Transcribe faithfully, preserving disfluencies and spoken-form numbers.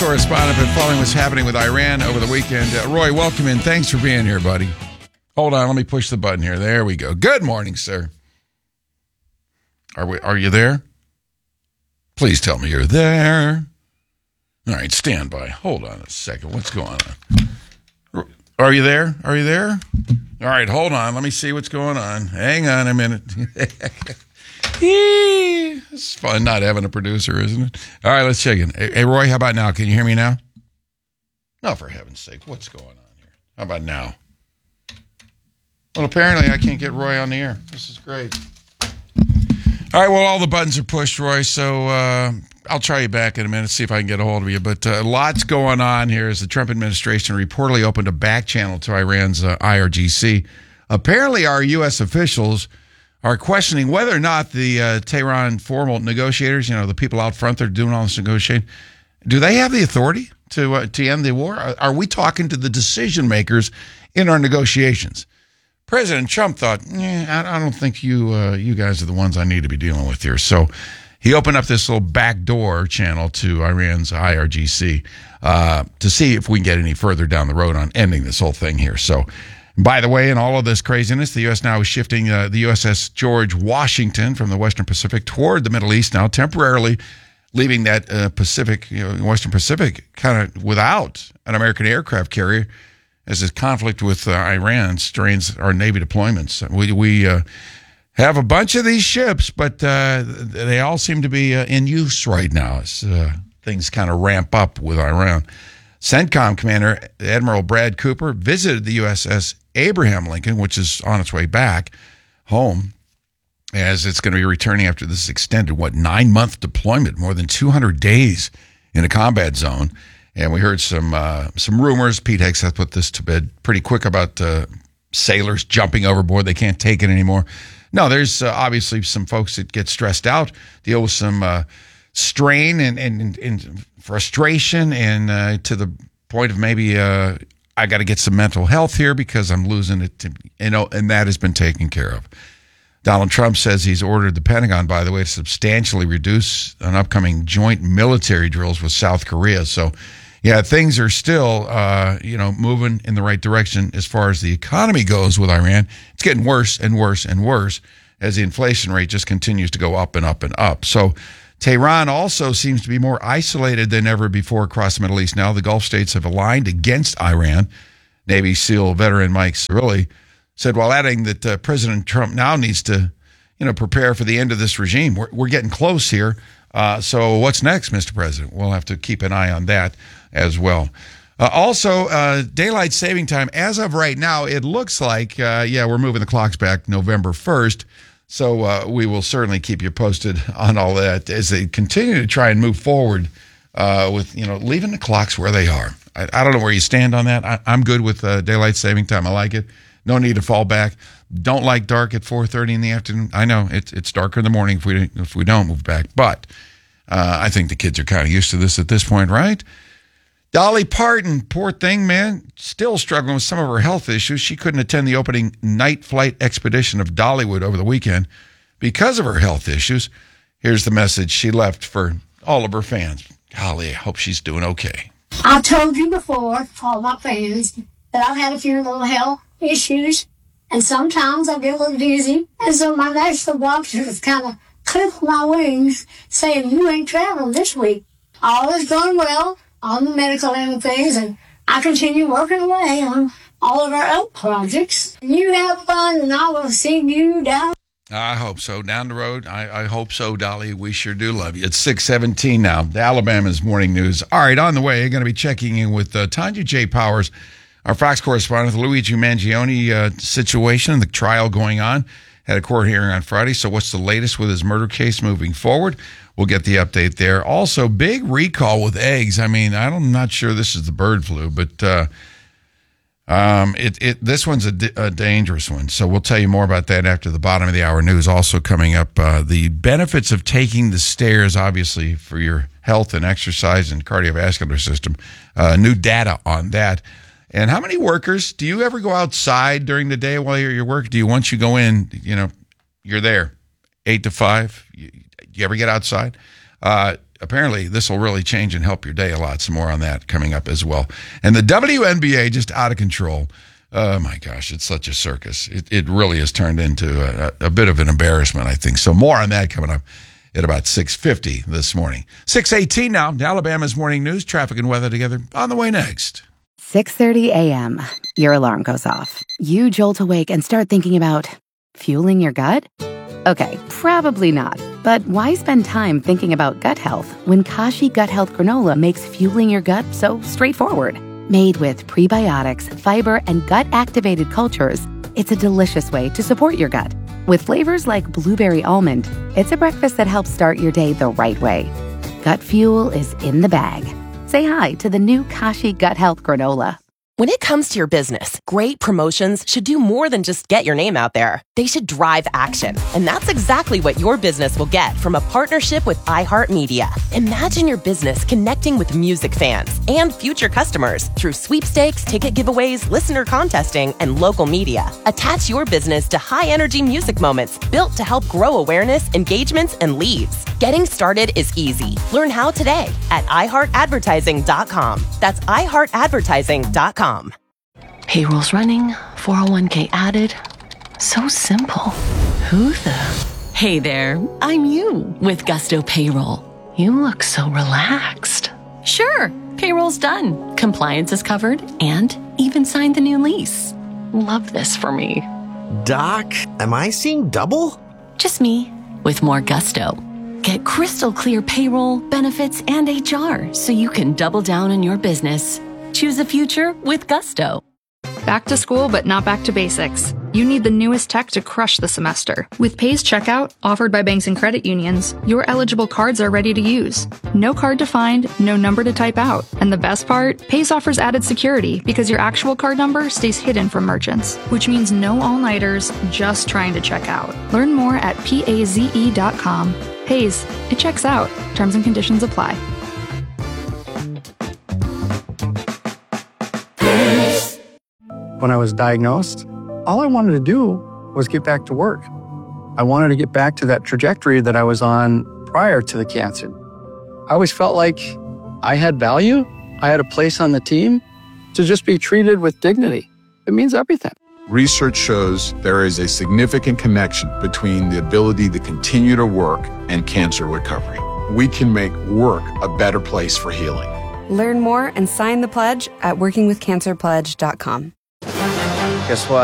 correspondent, been following what's happening with Iran over the weekend. Uh, Roy, welcome in. Thanks for being here, buddy. Hold on, let me push the button here. There we go. Good morning, sir. Are we? Are you there? Please tell me you're there. All right, stand by. Hold on a second. What's going on? Are you there? Are you there? All right, hold on. Let me see what's going on. Hang on a minute. It's fun not having a producer, isn't it? All right, let's check in. Hey, hey, Roy, how about now? Can you hear me now? No, for heaven's sake. What's going on here? How about now? Well, apparently I can't get Roy on the air. This is great. All right, well, all the buttons are pushed, Roy, so uh, I'll try you back in a minute, see if I can get a hold of you. But uh, lots going on here as the Trump administration reportedly opened a back channel to Iran's uh, I R G C. Apparently, our U S officials are questioning whether or not the uh, Tehran formal negotiators, you know, the people out front that are doing all this negotiating, do they have the authority to uh, to end the war? Are, are we talking to the decision makers in our negotiations? President Trump thought, eh, I, I don't think you uh, you guys are the ones I need to be dealing with here. So he opened up this little backdoor channel to Iran's I R G C uh, to see if we can get any further down the road on ending this whole thing here. So, by the way, in all of this craziness, the U S now is shifting uh, the U S S George Washington from the Western Pacific toward the Middle East now, temporarily leaving that uh, Pacific, you know, Western Pacific kind of without an American aircraft carrier as this conflict with uh, Iran strains our Navy deployments. We, we uh, have a bunch of these ships, but uh, they all seem to be uh, in use right now as uh, things kind of ramp up with Iran. CENTCOM Commander Admiral Brad Cooper visited the U S S Abraham Lincoln, which is on its way back home, as it's going to be returning after this extended, what, nine-month deployment, more than two hundred days in a combat zone. And we heard some uh, some rumors. Pete Hegseth put this to bed pretty quick about uh, sailors jumping overboard. They can't take it anymore. No, there's uh, obviously some folks that get stressed out, deal with some uh, strain and, and, and frustration, and uh, to the point of maybe uh, I got to get some mental health here because I'm losing it. To, you know, and that has been taken care of. Donald Trump says he's ordered the Pentagon, by the way, to substantially reduce an upcoming joint military drills with South Korea. So, yeah, things are still, uh, you know, moving in the right direction as far as the economy goes with Iran. It's getting worse and worse and worse as the inflation rate just continues to go up and up and up. So Tehran also seems to be more isolated than ever before across the Middle East now. The Gulf states have aligned against Iran. Navy SEAL veteran Mike Cirilli said, while adding that uh, President Trump now needs to, you know, prepare for the end of this regime. We're, we're getting close here. Uh, so what's next, Mister President? We'll have to keep an eye on that as well. Uh, also, uh, daylight saving time, as of right now, it looks like, uh, yeah, we're moving the clocks back November first. So uh, we will certainly keep you posted on all that as they continue to try and move forward uh, with, you know, leaving the clocks where they are. I, I don't know where you stand on that. I, I'm good with uh, daylight saving time. I like it. No need to fall back. Don't like dark at four thirty in the afternoon. I know it's it's darker in the morning if we if we don't move back. But uh, I think the kids are kind of used to this at this point, right? Dolly Parton, poor thing, man, still struggling with some of her health issues. She couldn't attend the opening night flight expedition of Dollywood over the weekend because of her health issues. Here's the message she left for all of her fans. Golly, I hope she's doing okay. I told you before, all my fans, that I've had a few little health issues, and sometimes I get a little dizzy, and so my national doctors kind of clipped my wings, saying, you ain't traveling this week. All is going well on the medical end of things, and I continue working away on all of our other projects. You have fun, and I will see you down. I hope so. Down the road, I, I hope so, Dolly. We sure do love you. It's six seventeen now. The Alabama's morning news. All right, on the way, you're going to be checking in with uh, Tanya J. Powers, our Fox correspondent, the Luigi Mangione uh, situation, the trial going on. Had a court hearing on Friday, so what's the latest with his murder case moving forward? We'll get the update there. Also, big recall with eggs. I mean, I'm not sure this is the bird flu, but uh, um, it, it this one's a, d- a dangerous one. So we'll tell you more about that after the bottom of the hour news. Also coming up, uh, the benefits of taking the stairs, obviously, for your health and exercise and cardiovascular system. Uh, new data on that. And how many workers, do you ever go outside during the day while you're at your work? Do you, once you go in, you know, you're there, eight to five? You, you ever get outside? Uh, apparently this will really change and help your day a lot. Some more on that coming up as well. And the W N B A just out of control. Oh my gosh, it's such a circus. It, it really has turned into a, a bit of an embarrassment, I think. So more on that coming up at about six fifty this morning. six eighteen now, Alabama's Morning News, traffic and weather together on the way next. six thirty a.m. Your alarm goes off. You jolt awake and start thinking about fueling your gut? Okay, probably not. But why spend time thinking about gut health when Kashi Gut Health Granola makes fueling your gut so straightforward? Made with prebiotics, fiber, and gut-activated cultures, it's a delicious way to support your gut. With flavors like blueberry almond, it's a breakfast that helps start your day the right way. Gut fuel is in the bag. Say hi to the new Kashi Gut Health Granola. When it comes to your business, great promotions should do more than just get your name out there. They should drive action. And that's exactly what your business will get from a partnership with iHeartMedia. Imagine your business connecting with music fans and future customers through sweepstakes, ticket giveaways, listener contesting, and local media. Attach your business to high-energy music moments built to help grow awareness, engagements, and leads. Getting started is easy. Learn how today at i heart advertising dot com. That's i heart advertising dot com. Payroll's running, four oh one k added. So simple. Who the? Hey there, I'm you with Gusto Payroll. You look so relaxed. Sure, payroll's done. Compliance is covered and even signed the new lease. Love this for me. Doc, am I seeing double? Just me with more Gusto. Get crystal clear payroll, benefits, and H R so you can double down on your business. Choose a future with Gusto. Back to school, but not back to basics. You need the newest tech to crush the semester. With Pays Checkout, offered by banks and credit unions, your eligible cards are ready to use. No card to find, no number to type out. And the best part? Pays offers added security because your actual card number stays hidden from merchants, which means no all-nighters just trying to check out. Learn more at paze dot com. Pays, it checks out. Terms and conditions apply. When I was diagnosed, all I wanted to do was get back to work. I wanted to get back to that trajectory that I was on prior to the cancer. I always felt like I had value, I had a place on the team. To just be treated with dignity, it means everything. Research shows there is a significant connection between the ability to continue to work and cancer recovery. We can make work a better place for healing. Learn more and sign the pledge at working with cancer pledge dot com. Guess what?